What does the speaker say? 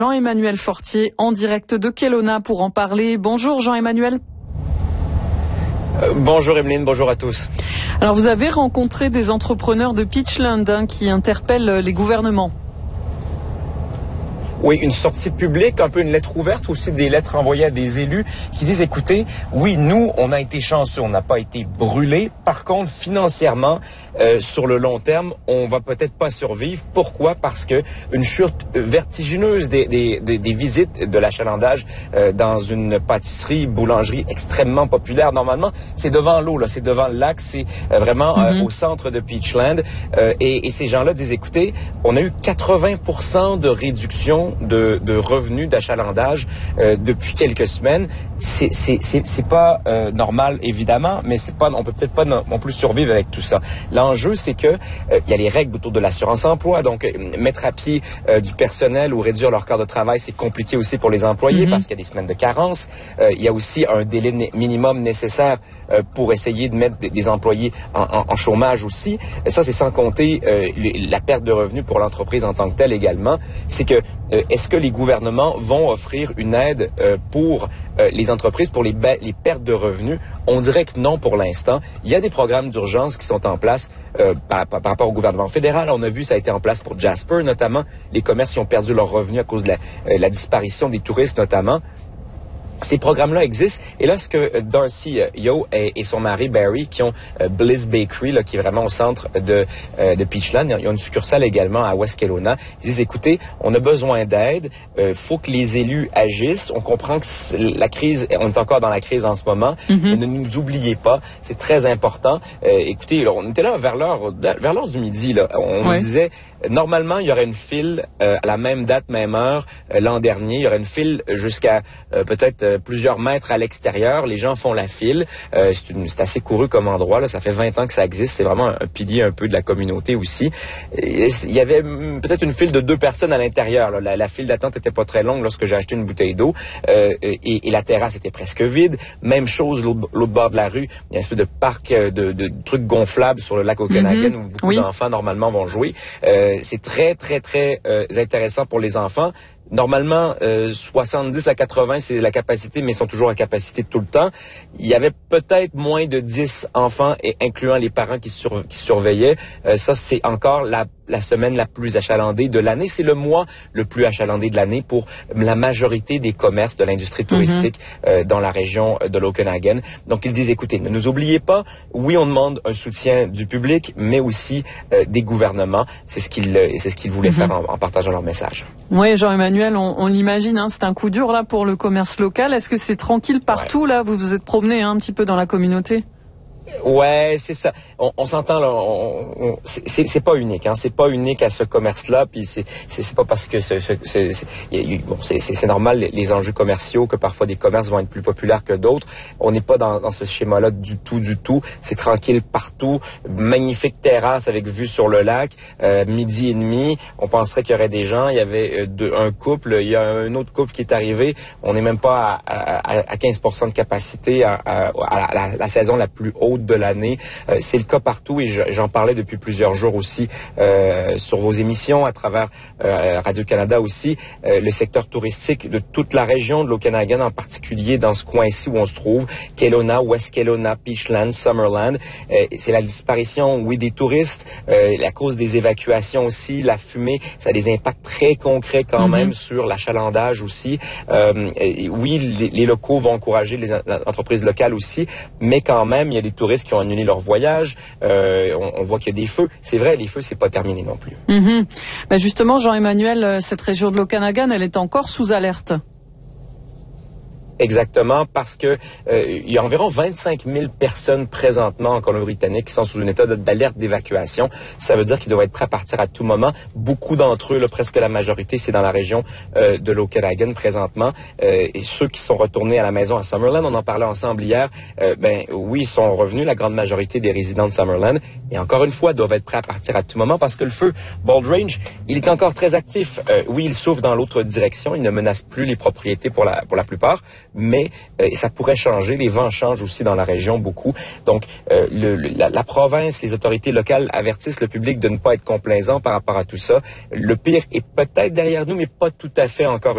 Jean-Emmanuel Fortier en direct de Kelowna pour en parler. Bonjour Jean-Emmanuel. Bonjour Emeline, bonjour à tous. Alors vous avez rencontré des entrepreneurs de Peachland qui interpellent les gouvernements. Oui, une sortie publique, un peu une lettre ouverte, aussi des lettres envoyées à des élus qui disent, écoutez, oui, nous, on a été chanceux, on n'a pas été brûlés. Par contre, financièrement, sur le long terme, on va peut-être pas survivre. Pourquoi? Parce que une chute vertigineuse des visites de l'achalandage dans une pâtisserie, boulangerie extrêmement populaire. Normalement, c'est devant l'eau, là, c'est devant le lac, c'est vraiment au centre de Peachland. Et ces gens-là disent, écoutez, on a eu 80% de réduction de revenus d'achalandage depuis quelques semaines. C'est pas normal, évidemment, mais c'est pas, on peut peut-être pas non plus survivre avec tout ça. L'enjeu, c'est que il y a les règles autour de l'assurance-emploi, donc mettre à pied du personnel ou réduire leur quart de travail, c'est compliqué aussi pour les employés parce qu'il y a des semaines de carence. Il y a aussi un délai minimum nécessaire pour essayer de mettre des employés en chômage aussi. Ça, c'est sans compter la perte de revenus pour l'entreprise en tant que telle également. C'est que est-ce que les gouvernements vont offrir une aide pour les entreprises, pour les pertes de revenus? On dirait que non pour l'instant. Il y a des programmes d'urgence qui sont en place par rapport au gouvernement fédéral. On a vu, ça a été en place pour Jasper, notamment. Les commerces qui ont perdu leurs revenus à cause de la disparition des touristes, notamment. Ces programmes-là existent. Et là, ce que Darcy Yeo et son mari Barry, qui ont Bliss Bakery, là, qui est vraiment au centre de Peachland, ils ont une succursale également à West Kelowna, ils disent, écoutez, on a besoin d'aide, faut que les élus agissent. On comprend que la crise, on est encore dans la crise en ce moment, mais ne nous oubliez pas, c'est très important. Écoutez, là, on était là vers l'heure du midi, là, on nous disait, normalement, il y aurait une file à la même date, même heure, l'an dernier. Il y aurait une file jusqu'à peut-être plusieurs mètres à l'extérieur. Les gens font la file. C'est assez couru comme endroit. Là. Ça fait 20 ans que ça existe. C'est vraiment un pilier un peu de la communauté aussi. Il y avait peut-être une file de 2 personnes à l'intérieur. La file d'attente était pas très longue lorsque j'ai acheté une bouteille d'eau. Et la terrasse était presque vide. Même chose l'autre bord de la rue. Il y a une espèce de parc de trucs gonflables sur le lac Okanagan où beaucoup d'enfants normalement vont jouer. C'est très, très, très intéressant pour les enfants. Normalement, 70 à 80, c'est la capacité, mais ils sont toujours à capacité tout le temps. Il y avait peut-être moins de 10 enfants, et incluant les parents qui surveillaient. Ça, c'est encore la semaine la plus achalandée de l'année. C'est le mois le plus achalandé de l'année pour la majorité des commerces de l'industrie touristique dans la région de l'Okanagan. Donc, ils disent, écoutez, ne nous oubliez pas. Oui, on demande un soutien du public, mais aussi des gouvernements. C'est ce qu'ils voulaient faire en partageant leur message. Oui, Jean-Emmanuel, on l'imagine, hein, c'est un coup dur là pour le commerce local. Est-ce que c'est tranquille partout là? Vous vous êtes promené un petit peu dans la communauté? Ouais, c'est ça. On s'entend là. C'est pas unique, hein. C'est pas unique à ce commerce-là. Puis c'est pas parce que c'est normal les enjeux commerciaux que parfois des commerces vont être plus populaires que d'autres. On n'est pas dans ce schéma-là du tout. C'est tranquille partout. Magnifique terrasse avec vue sur le lac. Midi et demi. On penserait qu'il y aurait des gens. Il y avait un couple. Il y a un autre couple qui est arrivé. On n'est même pas à 15% de capacité à la saison la plus haute de l'année. C'est le cas partout et j'en parlais depuis plusieurs jours aussi sur vos émissions, à travers Radio-Canada aussi. Le secteur touristique de toute la région de l'Okanagan, en particulier dans ce coin-ci où on se trouve, Kelowna, West Kelowna, Peachland, Summerland. C'est la disparition, oui, des touristes, à cause des évacuations aussi, la fumée, ça a des impacts très concrets quand même sur l'achalandage aussi. Oui, les locaux vont encourager les entreprises locales aussi, mais quand même, il y a des touristes qui ont annulé leur voyage. On voit qu'il y a des feux. C'est vrai, les feux, c'est pas terminé non plus. Ben justement, Jean-Emmanuel, cette région de l'Okanagan, elle est encore sous alerte. Exactement, parce que il y a environ 25 000 personnes présentement en Colombie-Britannique qui sont sous un état d'alerte d'évacuation. Ça veut dire qu'ils doivent être prêts à partir à tout moment. Beaucoup d'entre eux, là, presque la majorité, c'est dans la région de l'Okanagan présentement. Et ceux qui sont retournés à la maison à Summerland, on en parlait ensemble hier, oui, ils sont revenus, la grande majorité des résidents de Summerland. Et encore une fois, doivent être prêts à partir à tout moment parce que le feu Bold Range, il est encore très actif. Oui, il s'ouvre dans l'autre direction. Il ne menace plus les propriétés pour la plupart. Mais ça pourrait changer. Les vents changent aussi dans la région beaucoup. Donc, la province, les autorités locales avertissent le public de ne pas être complaisant par rapport à tout ça. Le pire est peut-être derrière nous, mais pas tout à fait encore